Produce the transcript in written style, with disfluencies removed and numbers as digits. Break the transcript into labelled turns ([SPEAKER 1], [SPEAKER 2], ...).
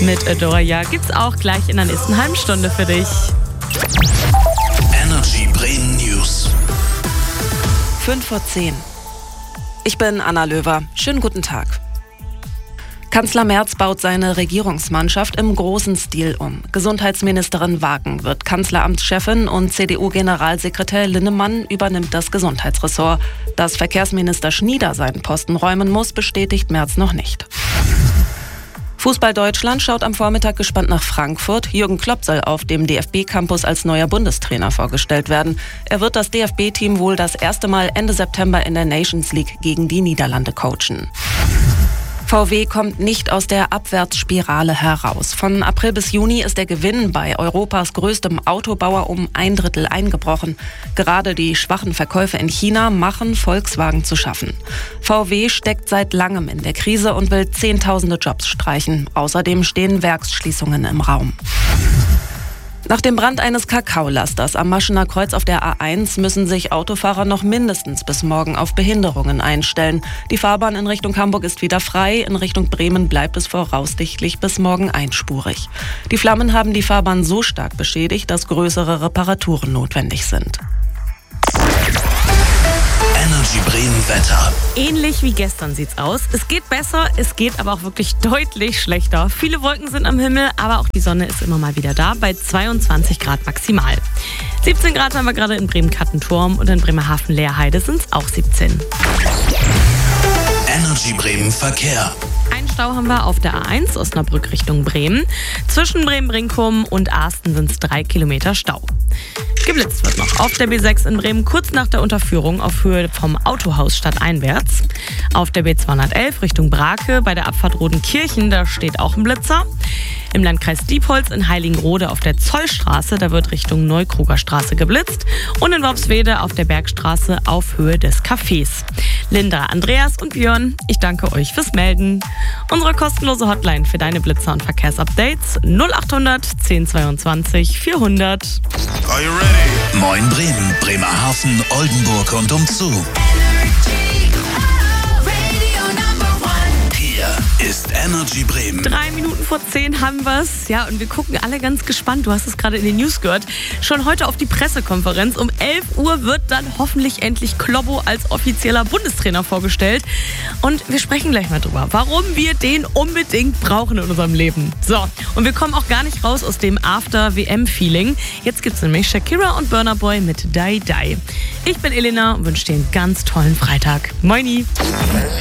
[SPEAKER 1] mit Adoria gibt's auch gleich in der nächsten halben Stunde für dich.
[SPEAKER 2] Energy Bremen News.
[SPEAKER 3] 5:10. Ich bin Anna Löwer. Schönen guten Tag. Kanzler Merz baut seine Regierungsmannschaft im großen Stil um. Gesundheitsministerin Wagen wird Kanzleramtschefin und CDU-Generalsekretär Linnemann übernimmt das Gesundheitsressort. Dass Verkehrsminister Schnieder seinen Posten räumen muss, bestätigt Merz noch nicht. Fußball Deutschland schaut am Vormittag gespannt nach Frankfurt. Jürgen Klopp soll auf dem DFB-Campus als neuer Bundestrainer vorgestellt werden. Er wird das DFB-Team wohl das erste Mal Ende September in der Nations League gegen die Niederlande coachen. VW kommt nicht aus der Abwärtsspirale heraus. Von April bis Juni ist der Gewinn bei Europas größtem Autobauer um 1/3 eingebrochen. Gerade die schwachen Verkäufe in China machen Volkswagen zu schaffen. VW steckt seit langem in der Krise und will Zehntausende Jobs streichen. Außerdem stehen Werksschließungen im Raum. Nach dem Brand eines Kakaolasters am Maschener Kreuz auf der A1 müssen sich Autofahrer noch mindestens bis morgen auf Behinderungen einstellen. Die Fahrbahn in Richtung Hamburg ist wieder frei, in Richtung Bremen bleibt es voraussichtlich bis morgen einspurig. Die Flammen haben die Fahrbahn so stark beschädigt, dass größere Reparaturen notwendig sind.
[SPEAKER 2] Energy Bremen Wetter.
[SPEAKER 1] Ähnlich wie gestern sieht's aus. Es geht besser, es geht aber auch wirklich deutlich schlechter. Viele Wolken sind am Himmel, aber auch die Sonne ist immer mal wieder da, bei 22 Grad maximal. 17 Grad haben wir gerade in Bremen-Kattenturm und in Bremerhaven-Leerheide sind es auch 17.
[SPEAKER 2] Energy Bremen Verkehr.
[SPEAKER 1] Einen Stau haben wir auf der A1 Osnabrück Richtung Bremen. Zwischen Bremen-Brinkum und Asten sind es 3 Kilometer Stau. Geblitzt wird noch auf der B6 in Bremen kurz nach der Unterführung auf Höhe vom Autohaus stadteinwärts. Auf der B211 Richtung Brake bei der Abfahrt Rodenkirchen, da steht auch ein Blitzer. Im Landkreis Diepholz in Heiligenrode auf der Zollstraße, da wird Richtung Neukruger Straße geblitzt. Und in Worpswede auf der Bergstraße auf Höhe des Cafés. Linda, Andreas und Björn, ich danke euch fürs Melden. Unsere kostenlose Hotline für deine Blitzer und Verkehrsupdates 0800 1022 400.
[SPEAKER 2] Are you ready? Moin Bremen, Bremerhaven, Oldenburg und umzu. Hier ist Energy Bremen.
[SPEAKER 1] 9:03 haben wir's. Ja, und wir gucken alle ganz gespannt. Du hast es gerade in den News gehört. Schon heute auf die Pressekonferenz. Um 11 Uhr wird dann hoffentlich endlich Klobbo als offizieller Bundestrainer vorgestellt. Und wir sprechen gleich mal drüber, warum wir den unbedingt brauchen in unserem Leben. So, und wir kommen auch gar nicht raus aus dem After-WM-Feeling. Jetzt gibt's nämlich Shakira und Burna Boy mit Die Die. Ich bin Elena und wünsche dir einen ganz tollen Freitag. Moini!